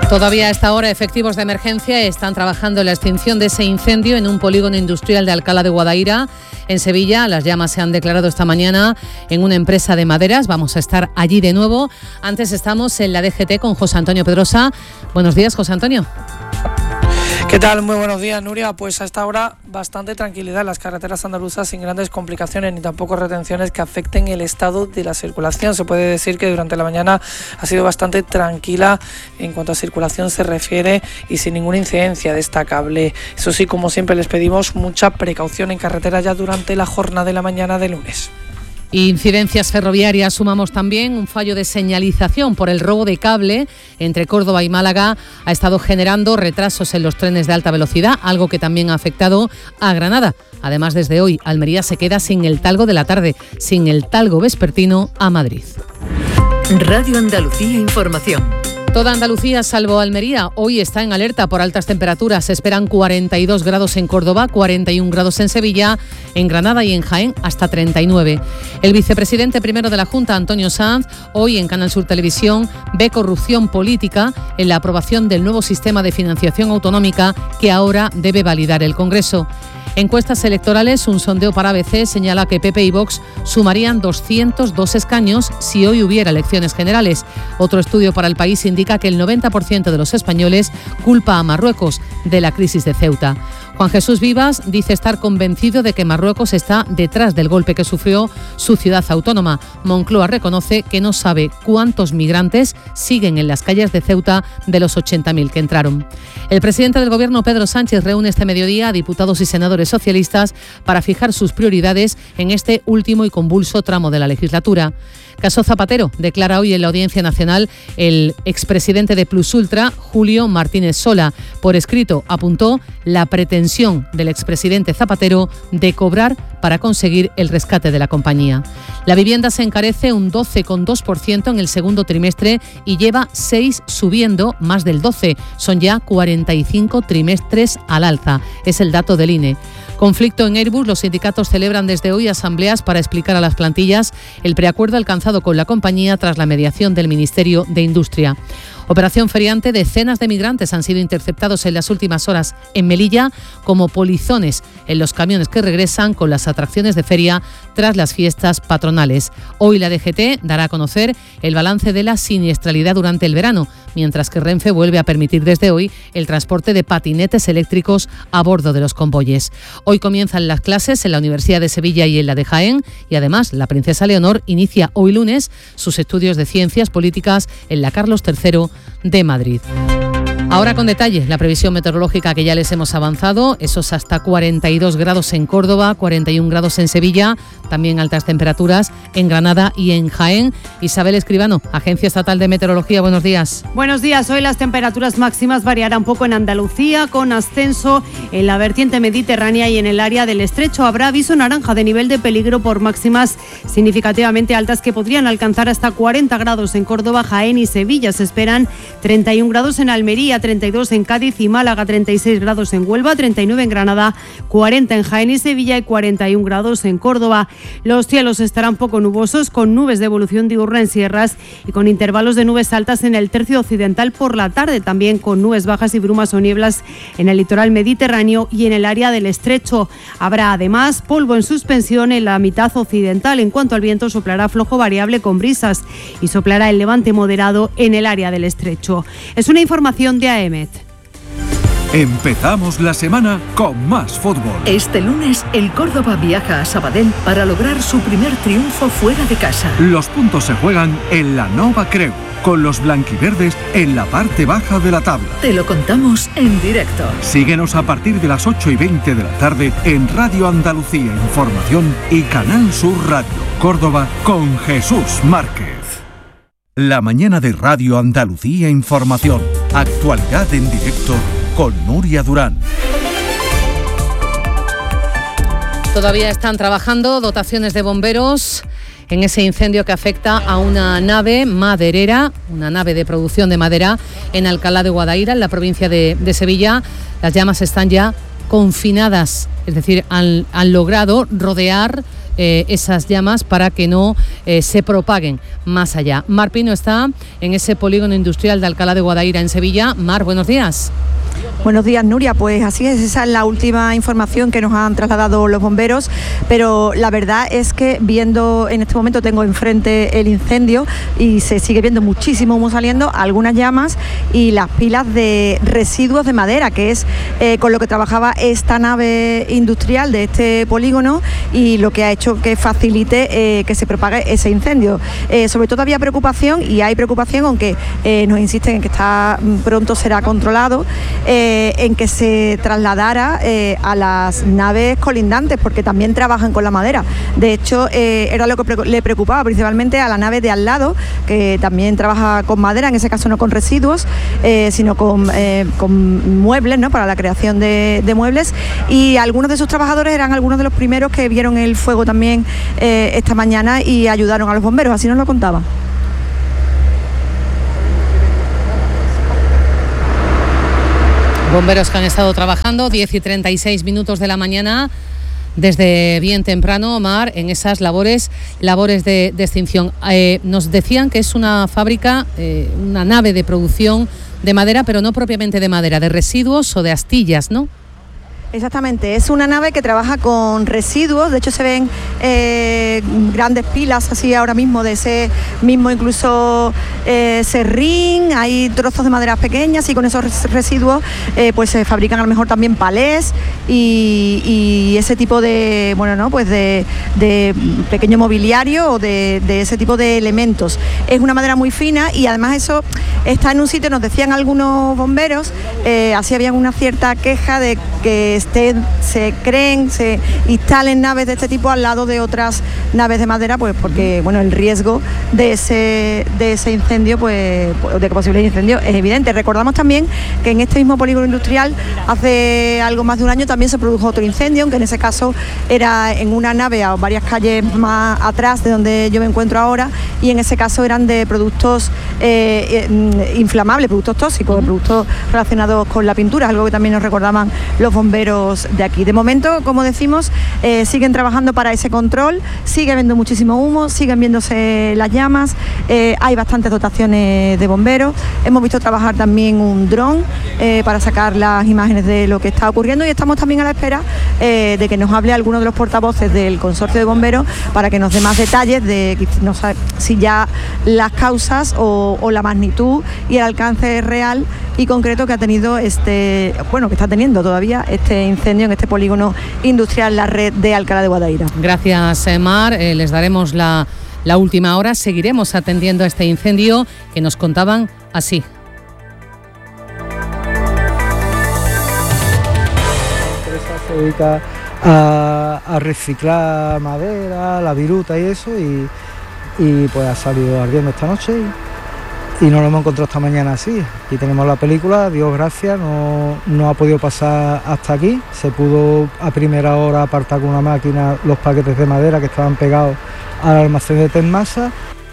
Todavía a esta hora efectivos de emergencia están trabajando en la extinción de ese incendio en un polígono industrial de Alcalá de Guadaira, en Sevilla. Las llamas se han declarado esta mañana en una empresa de maderas. Vamos a estar allí de nuevo. Antes estamos en la DGT con José Antonio Pedrosa. Buenos días, José Antonio. ¿Qué tal? Muy buenos días, Nuria. Pues a esta hora bastante tranquilidad en las carreteras andaluzas, sin grandes complicaciones ni tampoco retenciones que afecten el estado de la circulación. Se puede decir que durante la mañana ha sido bastante tranquila en cuanto a circulación se refiere y sin ninguna incidencia destacable. Eso sí, como siempre les pedimos mucha precaución en carretera ya durante la jornada de la mañana de lunes. Incidencias ferroviarias, sumamos también un fallo de señalización por el robo de cable entre Córdoba y Málaga. Ha estado generando retrasos en los trenes de alta velocidad, algo que también ha afectado a Granada. Además, desde hoy, Almería se queda sin el talgo de la tarde, sin el talgo vespertino a Madrid. Radio Andalucía Información. Toda Andalucía, salvo Almería, hoy está en alerta por altas temperaturas. Se esperan 42 grados en Córdoba, 41 grados en Sevilla, en Granada y en Jaén hasta 39. El vicepresidente primero de la Junta, Antonio Sanz, hoy en Canal Sur Televisión, ve corrupción política en la aprobación del nuevo sistema de financiación autonómica que ahora debe validar el Congreso. Encuestas electorales, un sondeo para ABC señala que PP y Vox sumarían 202 escaños si hoy hubiera elecciones generales. Otro estudio para El País indica que el 90% de los españoles culpa a Marruecos de la crisis de Ceuta. Juan Jesús Vivas dice estar convencido de que Marruecos está detrás del golpe que sufrió su ciudad autónoma. Moncloa reconoce que no sabe cuántos migrantes siguen en las calles de Ceuta de los 80.000 que entraron. El presidente del Gobierno, Pedro Sánchez, reúne este mediodía a diputados y senadores socialistas para fijar sus prioridades en este último y convulso tramo de la legislatura. Caso Zapatero, declara hoy en la Audiencia Nacional el expresidente de Plus Ultra, Julio Martínez Sola. Por escrito apuntó la pretensión del expresidente Zapatero de cobrar para conseguir el rescate de la compañía. La vivienda se encarece un 12,2% en el segundo trimestre y lleva 6 subiendo más del 12. Son ya 45 trimestres al alza. Es el dato del INE. Conflicto en Airbus. Los sindicatos celebran desde hoy asambleas para explicar a las plantillas el preacuerdo alcanzado con la compañía tras la mediación del Ministerio de Industria. Operación feriante. Decenas de migrantes han sido interceptados en las últimas horas en Melilla como polizones en los camiones que regresan con las atracciones de feria tras las fiestas patronales. Hoy la DGT dará a conocer el balance de la siniestralidad durante el verano, mientras que Renfe vuelve a permitir desde hoy el transporte de patinetes eléctricos a bordo de los convoyes. Hoy comienzan las clases en la Universidad de Sevilla y en la de Jaén y además la princesa Leonor inicia hoy lunes sus estudios de ciencias políticas en la Carlos III de Madrid. Ahora con detalle la previsión meteorológica que ya les hemos avanzado, esos hasta 42 grados en Córdoba, 41 grados en Sevilla, también altas temperaturas en Granada y en Jaén. Isabel Escribano, Agencia Estatal de Meteorología, buenos días. Buenos días, hoy las temperaturas máximas variarán un poco en Andalucía, con ascenso en la vertiente mediterránea y en el área del Estrecho. Habrá aviso naranja de nivel de peligro por máximas significativamente altas que podrían alcanzar hasta 40 grados en Córdoba, Jaén y Sevilla. Se esperan 31 grados en Almería, 32 en Cádiz y Málaga, 36 grados en Huelva, 39 en Granada, 40 en Jaén y Sevilla y 41 grados en Córdoba. Los cielos estarán poco nubosos, con nubes de evolución diurna en sierras y con intervalos de nubes altas en el tercio occidental por la tarde, también con nubes bajas y brumas o nieblas en el litoral mediterráneo y en el área del Estrecho. Habrá además polvo en suspensión en la mitad occidental. En cuanto al viento, soplará flojo variable con brisas y soplará el levante moderado en el área del Estrecho. Es una información de AEMET. Empezamos la semana con más fútbol. Este lunes, el Córdoba viaja a Sabadell para lograr su primer triunfo fuera de casa. Los puntos se juegan en la Nova Creu, con los blanquiverdes en la parte baja de la tabla. Te lo contamos en directo. Síguenos a partir de las 8:20 de la tarde en Radio Andalucía Información y Canal Sur Radio, Córdoba, con Jesús Márquez. La mañana de Radio Andalucía Información. Actualidad en directo con Nuria Durán. Todavía están trabajando dotaciones de bomberos en ese incendio que afecta a una nave maderera, una nave de producción de madera en Alcalá de Guadaira, en la provincia de Sevilla. Las llamas están ya confinadas, es decir, han logrado rodear esas llamas para que no se propaguen más allá. Mar Pino está en ese polígono industrial de Alcalá de Guadaira, en Sevilla. Mar, buenos días. Buenos días, Nuria. Pues así es, esa es la última información que nos han trasladado los bomberos, pero la verdad es que viendo, en este momento tengo enfrente el incendio y se sigue viendo muchísimo humo saliendo, algunas llamas y las pilas de residuos de madera, que es con lo que trabajaba esta nave industrial de este polígono y lo que ha hecho que facilite que se propague ese incendio. Sobre todo había preocupación, y hay preocupación, aunque nos insisten en que pronto será controlado, en que se trasladara a las naves colindantes, porque también trabajan con la madera. De hecho, era lo que le preocupaba principalmente a la nave de al lado, que también trabaja con madera, en ese caso no con residuos, sino con muebles, ¿no?, para la creación de muebles, y algunos de sus trabajadores eran algunos de los primeros que vieron el fuego también esta mañana y ayudaron a los bomberos, así nos lo contaba. Bomberos que han estado trabajando 10 y 36 minutos de la mañana desde bien temprano, Mar, en esas labores de extinción. Nos decían que es una fábrica, una nave de producción de madera, pero no propiamente de madera, de residuos o de astillas, ¿no? Exactamente, es una nave que trabaja con residuos. De hecho se ven grandes pilas así ahora mismo de ese mismo incluso serrín, hay trozos de maderas pequeñas y con esos residuos pues se fabrican a lo mejor también palés y ese tipo de, bueno, no, pues de pequeño mobiliario o de ese tipo de elementos. Es una madera muy fina y además eso está en un sitio, nos decían algunos bomberos, así había una cierta queja de que se instalen naves de este tipo al lado de otras naves de madera, pues porque bueno, el riesgo de ese incendio, pues de posible incendio es evidente. Recordamos también que en este mismo polígono industrial hace algo más de un año también se produjo otro incendio, aunque en ese caso era en una nave a varias calles más atrás de donde yo me encuentro ahora, y en ese caso eran de productos inflamables, productos tóxicos, productos relacionados con la pintura, algo que también nos recordaban los bomberos de aquí. De momento, como decimos, siguen trabajando para ese control, sigue habiendo muchísimo humo, siguen viéndose las llamas, hay bastantes dotaciones de bomberos, hemos visto trabajar también un dron para sacar las imágenes de lo que está ocurriendo, y estamos también a la espera de que nos hable alguno de los portavoces del consorcio de bomberos para que nos dé más detalles de no sabe, si ya las causas o la magnitud y el alcance real y concreto que ha tenido que está teniendo todavía este incendio en este polígono industrial, la red de Alcalá de Guadaira. Gracias, Mar. Les daremos la última hora. Seguiremos atendiendo a este incendio que nos contaban así. La empresa se dedica a reciclar madera, la viruta y eso, y pues ha salido ardiendo esta noche y no lo hemos encontrado esta mañana así. Aquí tenemos la película, Dios gracias, no ha podido pasar hasta aquí. Se pudo a primera hora apartar con una máquina los paquetes de madera que estaban pegados al almacén de Tenmasa.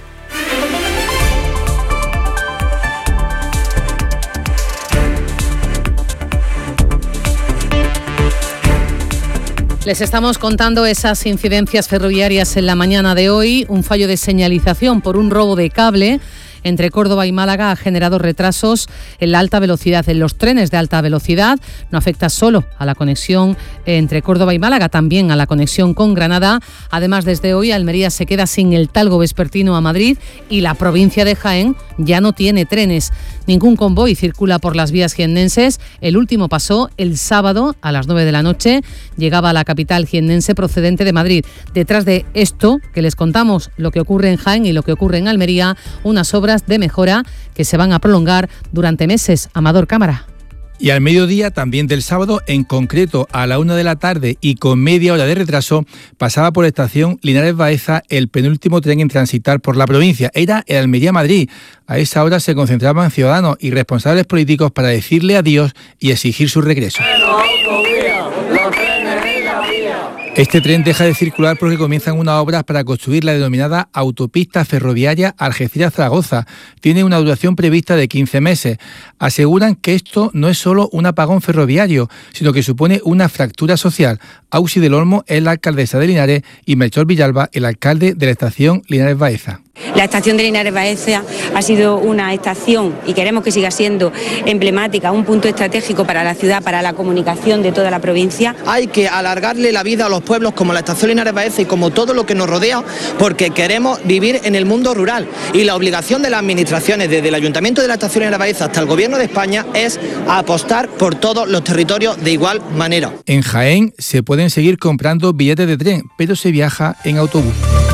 Les estamos contando esas incidencias ferroviarias en la mañana de hoy. Un fallo de señalización por un robo de cable entre Córdoba y Málaga ha generado retrasos en la alta velocidad, en los trenes de alta velocidad. No afecta solo a la conexión entre Córdoba y Málaga, también a la conexión con Granada. Además, desde hoy Almería se queda sin el talgo vespertino a Madrid y la provincia de Jaén ya no tiene trenes. Ningún convoy circula por las vías jiennenses. El último pasó el sábado a las 9 de la noche. Llegaba a la capital jiennense procedente de Madrid. Detrás de esto que les contamos, lo que ocurre en Jaén y lo que ocurre en Almería, unas obras de mejora que se van a prolongar durante meses. Amador Cámara. Y al mediodía, también del sábado, en concreto a la 1 de la tarde y con media hora de retraso, pasaba por la estación Linares Baeza el penúltimo tren en transitar por la provincia. Era el Almería-Madrid. A esa hora se concentraban ciudadanos y responsables políticos para decirle adiós y exigir su regreso. Este tren deja de circular porque comienzan unas obras para construir la denominada autopista ferroviaria Algeciras-Zaragoza. Tiene una duración prevista de 15 meses. Aseguran que esto no es solo un apagón ferroviario, sino que supone una fractura social. Auxi del Olmo es la alcaldesa de Linares y Melchor Villalba, el alcalde de la estación Linares Baeza. La estación de Linares Baeza ha sido una estación, y queremos que siga siendo emblemática, un punto estratégico para la ciudad, para la comunicación de toda la provincia. Hay que alargarle la vida a los pueblos como la estación Linares Baeza y como todo lo que nos rodea, porque queremos vivir en el mundo rural, y la obligación de las administraciones, desde el Ayuntamiento de la estación Linares Baeza hasta el Gobierno de España, es apostar por todos los territorios de igual manera. En Jaén se pueden seguir comprando billetes de tren, pero se viaja en autobús.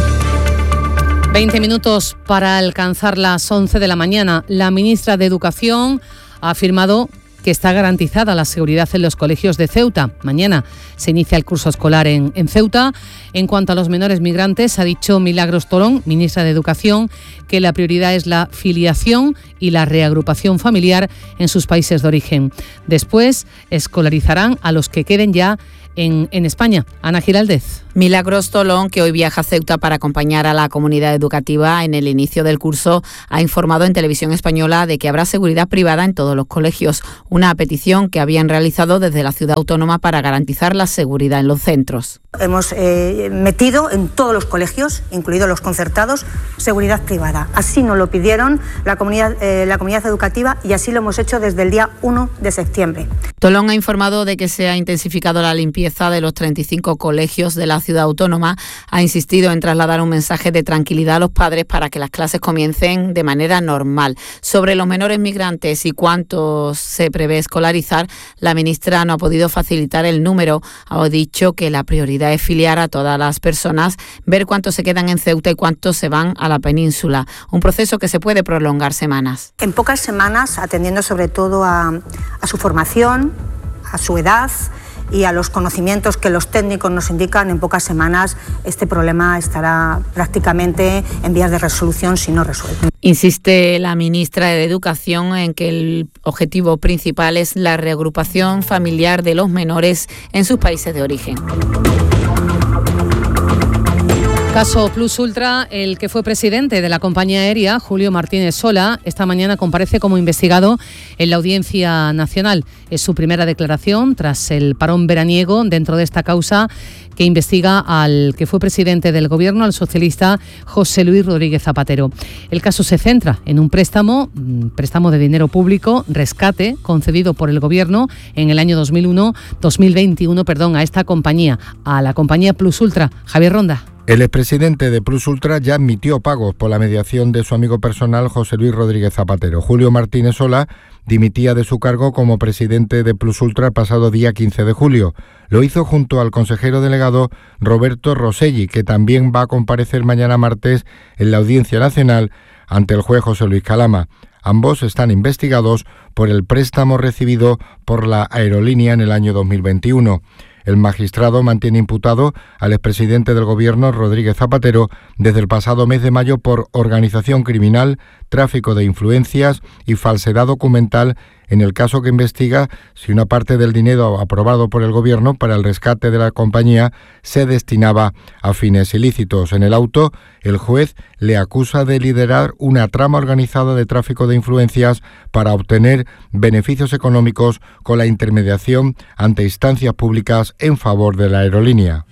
20 minutos para alcanzar las 11 de la mañana. La ministra de Educación ha afirmado que está garantizada la seguridad en los colegios de Ceuta. Mañana se inicia el curso escolar en Ceuta. En cuanto a los menores migrantes, ha dicho Milagros Tolón, ministra de Educación, que la prioridad es la filiación y la reagrupación familiar en sus países de origen. Después escolarizarán a los que queden ya en España. Ana Giraldez. Milagros Tolón, que hoy viaja a Ceuta para acompañar a la comunidad educativa en el inicio del curso, ha informado en Televisión Española de que habrá seguridad privada en todos los colegios, una petición que habían realizado desde la ciudad autónoma para garantizar la seguridad en los centros. Hemos metido en todos los colegios, incluidos los concertados, seguridad privada. Así nos lo pidieron la comunidad educativa y así lo hemos hecho desde el día 1 de septiembre. Tolón ha informado de que se ha intensificado la limpieza de los 35 colegios de la ciudad autónoma. Ha insistido en trasladar un mensaje de tranquilidad a los padres para que las clases comiencen de manera normal. Sobre los menores migrantes y cuántos se prevé escolarizar, la ministra no ha podido facilitar el número. Ha dicho que la prioridad es filiar a todas las personas, ver cuántos se quedan en Ceuta y cuántos se van a la península. Un proceso que se puede prolongar semanas. En pocas semanas, atendiendo sobre todo a su formación, a su edad y a los conocimientos que los técnicos nos indican, en pocas semanas este problema estará prácticamente en vías de resolución, si no resuelto. Insiste la ministra de Educación en que el objetivo principal es la reagrupación familiar de los menores en sus países de origen. Caso Plus Ultra, el que fue presidente de la compañía aérea, Julio Martínez Sola, esta mañana comparece como investigado en la Audiencia Nacional. Es su primera declaración tras el parón veraniego dentro de esta causa que investiga al que fue presidente del Gobierno, al socialista José Luis Rodríguez Zapatero. El caso se centra en un préstamo de dinero público, rescate, concedido por el Gobierno en el año 2021 a esta compañía, a la compañía Plus Ultra. Javier Ronda. El expresidente de Plus Ultra ya admitió pagos por la mediación de su amigo personal José Luis Rodríguez Zapatero. Julio Martínez Sola dimitía de su cargo como presidente de Plus Ultra el pasado día 15 de julio. Lo hizo junto al consejero delegado Roberto Roselli, que también va a comparecer mañana martes en la Audiencia Nacional ante el juez José Luis Calama. Ambos están investigados por el préstamo recibido por la aerolínea en el año 2021. El magistrado mantiene imputado al expresidente del Gobierno, Rodríguez Zapatero, desde el pasado mes de mayo por organización criminal, tráfico de influencias y falsedad documental en el caso que investiga si una parte del dinero aprobado por el Gobierno para el rescate de la compañía se destinaba a fines ilícitos. En el auto, el juez le acusa de liderar una trama organizada de tráfico de influencias para obtener beneficios económicos con la intermediación ante instancias públicas en favor de la aerolínea.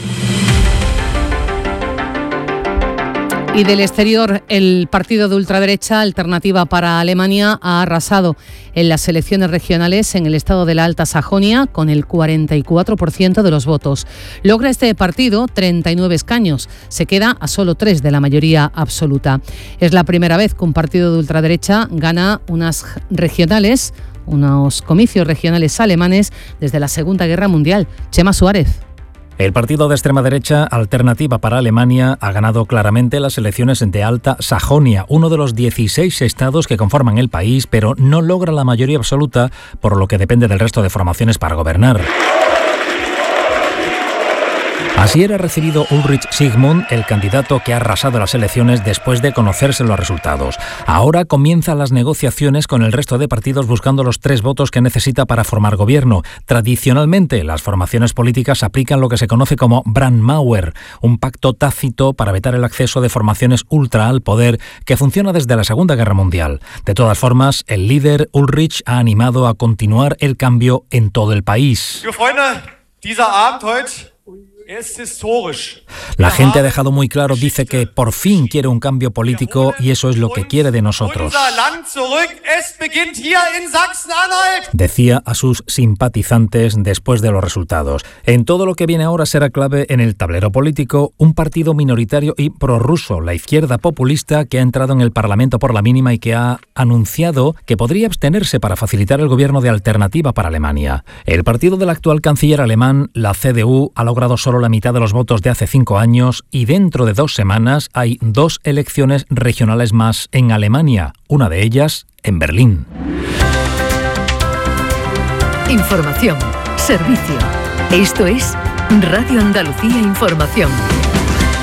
Y del exterior, el partido de ultraderecha Alternativa para Alemania ha arrasado en las elecciones regionales en el estado de la Alta Sajonia con el 44% de los votos. Logra este partido 39 escaños, se queda a solo 3 de la mayoría absoluta. Es la primera vez que un partido de ultraderecha gana unos comicios regionales alemanes desde la Segunda Guerra Mundial. Chema Suárez. El partido de extrema derecha Alternativa para Alemania ha ganado claramente las elecciones de Alta Sajonia, uno de los 16 estados que conforman el país, pero no logra la mayoría absoluta, por lo que depende del resto de formaciones para gobernar. Así era recibido Ulrich Sigmund, el candidato que ha arrasado las elecciones después de conocerse los resultados. Ahora comienzan las negociaciones con el resto de partidos buscando los 3 votos que necesita para formar gobierno. Tradicionalmente, las formaciones políticas aplican lo que se conoce como Brandmauer, un pacto tácito para vetar el acceso de formaciones ultra al poder que funciona desde la Segunda Guerra Mundial. De todas formas, el líder Ulrich ha animado a continuar el cambio en todo el país. La gente ha dejado muy claro, dice que por fin quiere un cambio político y eso es lo que quiere de nosotros. Decía a sus simpatizantes después de los resultados. En todo lo que viene ahora será clave en el tablero político un partido minoritario y prorruso, la izquierda populista, que ha entrado en el Parlamento por la mínima y que ha anunciado que podría abstenerse para facilitar el gobierno de alternativa para Alemania. El partido del actual canciller alemán, la CDU, ha logrado solo la mitad de los votos de hace 5 años y dentro de 2 semanas hay 2 elecciones regionales más en Alemania, una de ellas en Berlín. Información, servicio. Esto es Radio Andalucía Información.